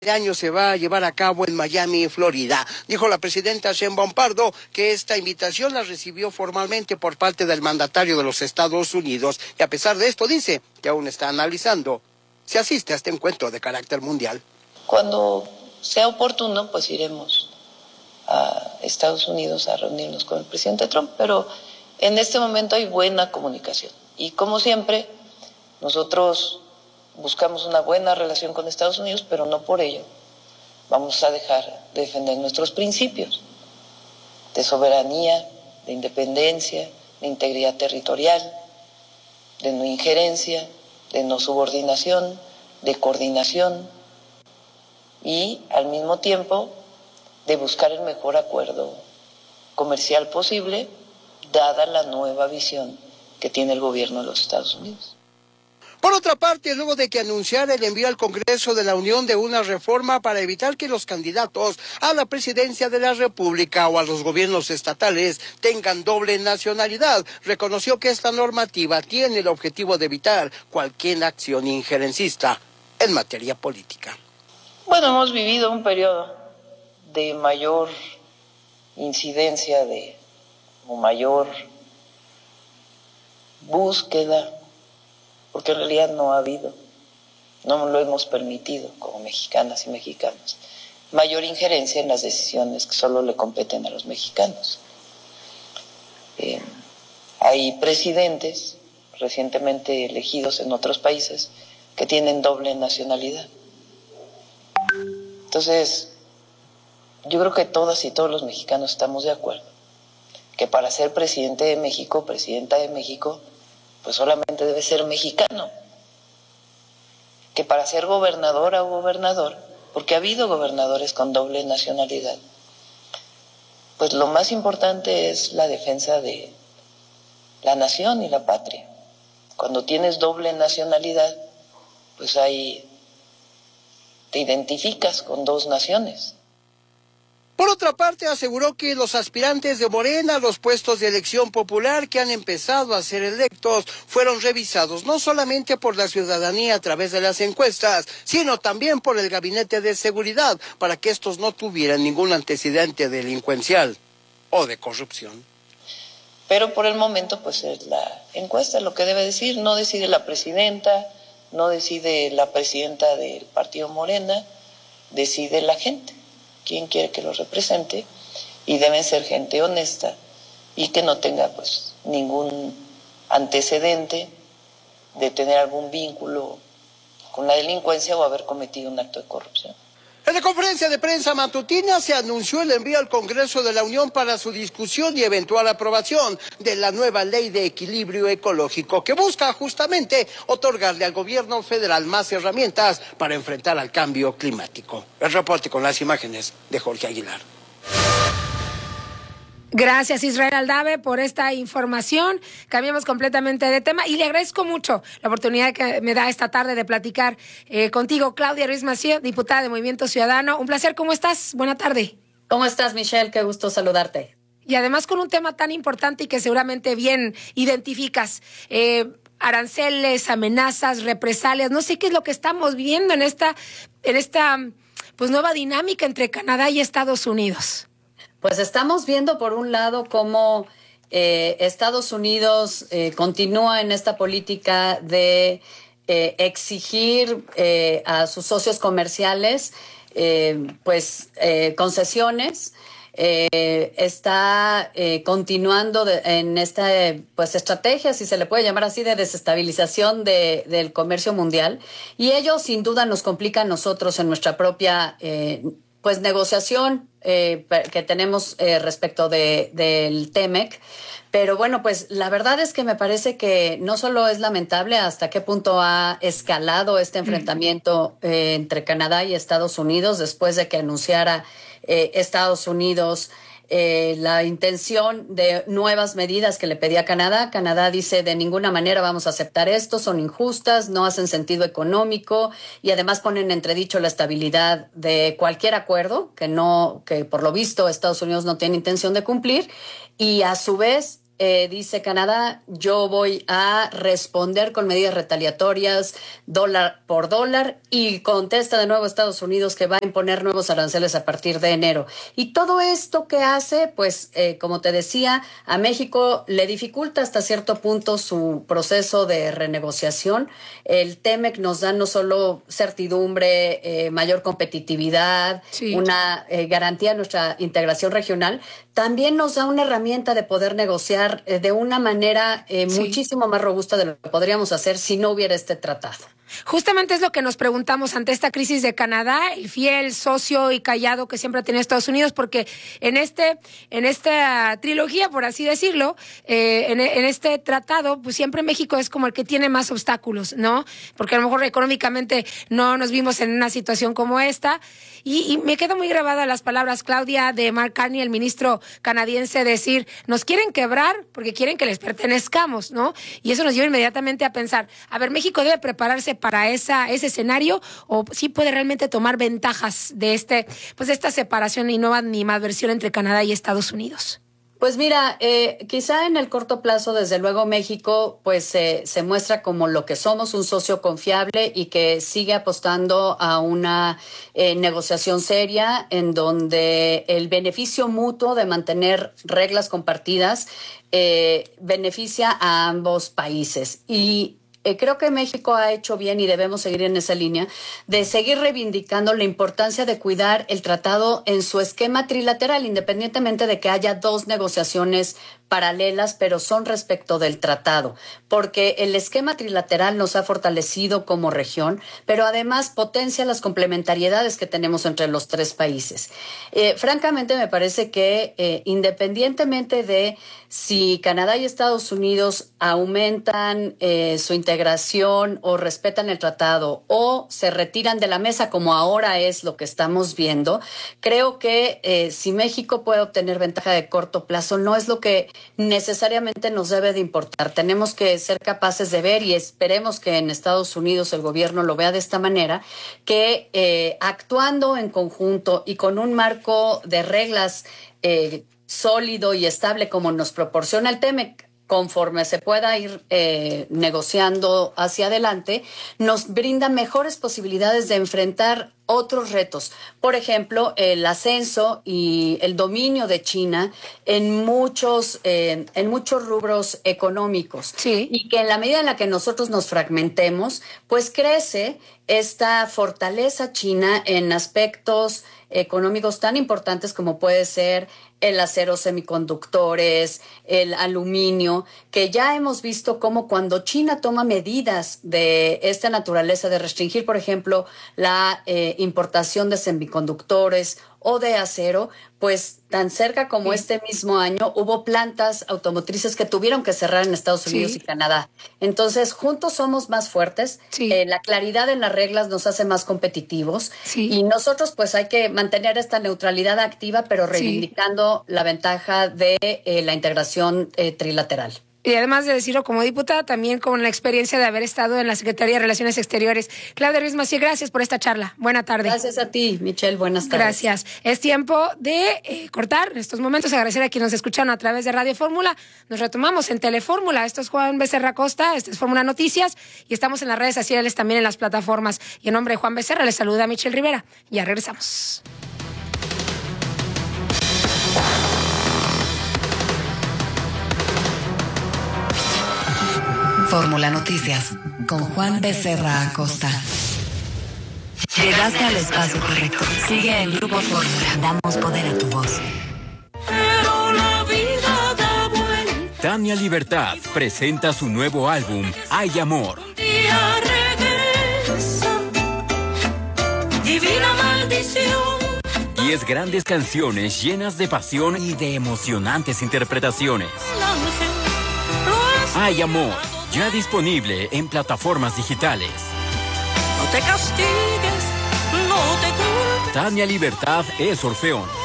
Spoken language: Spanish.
año se va a llevar a cabo en Miami, Florida. Dijo la presidenta Sheinbaum Pardo que esta invitación la recibió formalmente por parte del mandatario de los Estados Unidos y a pesar de esto dice que aún está analizando si asiste a este encuentro de carácter mundial. Cuando sea oportuno, pues iremos a Estados Unidos a reunirnos con el presidente Trump, pero en este momento hay buena comunicación y como siempre nosotros buscamos una buena relación con Estados Unidos, pero no por ello vamos a dejar de defender nuestros principios de soberanía, de independencia, de integridad territorial, de no injerencia, de no subordinación, de coordinación y al mismo tiempo de buscar el mejor acuerdo comercial posible, dada la nueva visión que tiene el gobierno de los Estados Unidos. Por otra parte, luego de que anunciara el envío al Congreso de la Unión de una reforma para evitar que los candidatos a la presidencia de la República o a los gobiernos estatales tengan doble nacionalidad, reconoció que esta normativa tiene el objetivo de evitar cualquier acción injerencista en materia política. Bueno, hemos vivido un periodo de mayor incidencia, o mayor búsqueda, porque en realidad no ha habido, no lo hemos permitido como mexicanas y mexicanos, mayor injerencia en las decisiones que solo le competen a los mexicanos. Hay presidentes recientemente elegidos en otros países que tienen doble nacionalidad. Entonces, yo creo que todas y todos los mexicanos estamos de acuerdo que para ser presidente de México, presidenta de México, pues solamente debe ser mexicano, que para ser gobernadora o gobernador, porque ha habido gobernadores con doble nacionalidad, pues lo más importante es la defensa de la nación y la patria. Cuando tienes doble nacionalidad, pues ahí te identificas con dos naciones. Por otra parte, aseguró que los aspirantes de Morena a los puestos de elección popular que han empezado a ser electos fueron revisados no solamente por la ciudadanía a través de las encuestas, sino también por el Gabinete de Seguridad para que estos no tuvieran ningún antecedente delincuencial o de corrupción. Pero por el momento, pues es la encuesta lo que debe decir, no decide la presidenta, no decide la presidenta del partido Morena, decide la gente. Quién quiere que lo represente y deben ser gente honesta y que no tenga pues ningún antecedente de tener algún vínculo con la delincuencia o haber cometido un acto de corrupción. En la conferencia de prensa matutina se anunció el envío al Congreso de la Unión para su discusión y eventual aprobación de la nueva Ley de Equilibrio Ecológico que busca justamente otorgarle al gobierno federal más herramientas para enfrentar al cambio climático. El reporte con las imágenes de Jorge Aguilar. Gracias, Israel Aldave, por esta información. Cambiamos completamente de tema y le agradezco mucho la oportunidad que me da esta tarde de platicar contigo, Claudia Ruiz Massieu, diputada de Movimiento Ciudadano. Un placer, ¿cómo estás? Buena tarde. ¿Cómo estás, Michelle? Qué gusto saludarte. Y además con un tema tan importante y que seguramente bien identificas. Aranceles, amenazas, represalias. No sé qué es lo que estamos viendo en esta pues nueva dinámica entre Canadá y Estados Unidos. Pues estamos viendo por un lado cómo Estados Unidos continúa en esta política de exigir a sus socios comerciales concesiones. Está continuando en esta pues estrategia, si se le puede llamar así, de desestabilización del comercio mundial, y ello sin duda nos complica a nosotros en nuestra propia pues negociación que tenemos respecto del TEMEC. Pero bueno, pues la verdad es que me parece que no solo es lamentable hasta qué punto ha escalado este enfrentamiento entre Canadá y Estados Unidos después de que anunciara Estados Unidos la intención de nuevas medidas que le pedía Canadá. Canadá dice: de ninguna manera vamos a aceptar esto, son injustas, no hacen sentido económico y además ponen en entredicho la estabilidad de cualquier acuerdo que por lo visto Estados Unidos no tiene intención de cumplir. Y a su vez dice Canadá, yo voy a responder con medidas retaliatorias dólar por dólar, y contesta de nuevo Estados Unidos que va a imponer nuevos aranceles a partir de enero. Y todo esto que hace, pues, como te decía, a México le dificulta hasta cierto punto su proceso de renegociación. El TEMEC nos da no solo certidumbre, mayor competitividad, sí, una garantía de nuestra integración regional, también nos da una herramienta de poder negociar de una manera sí, muchísimo más robusta de lo que podríamos hacer si no hubiera este tratado. Justamente es lo que nos preguntamos ante esta crisis de Canadá, el fiel socio y callado que siempre ha tenido Estados Unidos, porque en esta trilogía, por así decirlo, en este tratado, pues siempre México es como el que tiene más obstáculos, ¿no? Porque a lo mejor económicamente no nos vimos en una situación como esta. Y me quedo muy grabada las palabras, Claudia, de Mark Carney, el ministro canadiense, decir, nos quieren quebrar porque quieren que les pertenezcamos, ¿no? Y eso nos lleva inmediatamente a pensar, a ver, México debe prepararse para ese escenario, o sí puede realmente tomar ventajas de esta separación y nueva animadversión entre Canadá y Estados Unidos. Pues mira, quizá en el corto plazo, desde luego, México pues se muestra como lo que somos, un socio confiable y que sigue apostando a una negociación seria en donde el beneficio mutuo de mantener reglas compartidas beneficia a ambos países. Y creo que México ha hecho bien, y debemos seguir en esa línea, de seguir reivindicando la importancia de cuidar el tratado en su esquema trilateral, independientemente de que haya dos negociaciones paralelas, pero son respecto del tratado, porque el esquema trilateral nos ha fortalecido como región, pero además potencia las complementariedades que tenemos entre los tres países. Francamente, me parece que independientemente de si Canadá y Estados Unidos aumentan su integración o respetan el tratado o se retiran de la mesa, como ahora es lo que estamos viendo, creo que si México puede obtener ventaja de corto plazo, no es lo que necesariamente nos debe de importar. Tenemos que ser capaces de ver, y esperemos que en Estados Unidos el gobierno lo vea de esta manera, que actuando en conjunto y con un marco de reglas sólido y estable como nos proporciona el TEMEC, conforme se pueda ir negociando hacia adelante, nos brinda mejores posibilidades de enfrentar otros retos. Por ejemplo, el ascenso y el dominio de China en muchos rubros económicos. Sí. Y que en la medida en la que nosotros nos fragmentemos, pues crece esta fortaleza china en aspectos económicos tan importantes como puede ser el acero, semiconductores, el aluminio, que ya hemos visto cómo cuando China toma medidas de esta naturaleza, de restringir, por ejemplo, la importación de semiconductores o de acero, pues tan cerca como este mismo año hubo plantas automotrices que tuvieron que cerrar en Estados Unidos y Canadá. Entonces, juntos somos más fuertes, la claridad en las reglas nos hace más competitivos, y nosotros pues hay que mantener esta neutralidad activa, pero reivindicando la ventaja de la integración trilateral. Y además de decirlo como diputada, también con la experiencia de haber estado en la Secretaría de Relaciones Exteriores. Claudia Ruiz Massieu, gracias por esta charla. Buena tarde. Gracias a ti, Michelle. Buenas tardes. Gracias. Es tiempo de cortar en estos momentos. Agradecer a quienes nos escucharon a través de Radio Fórmula. Nos retomamos en Telefórmula. Esto es Juan Becerra Costa, esto es Fórmula Noticias, y estamos en las redes sociales, también en las plataformas. Y en nombre de Juan Becerra les saluda Michelle Rivera. Ya regresamos. Fórmula Noticias con Juan Becerra Acosta. Llegaste al espacio correcto. Sigue en Grupo Fórmula. Damos poder a tu voz. Pero la vida da vuelta. Tania Libertad presenta su nuevo álbum, Hay Amor. Un día regresa. Divina maldición. 10 grandes canciones llenas de pasión y de emocionantes interpretaciones. El ángel. Hay Amor. Ya disponible en plataformas digitales. No te castigues, no te culpes. Tania Libertad es Orfeón.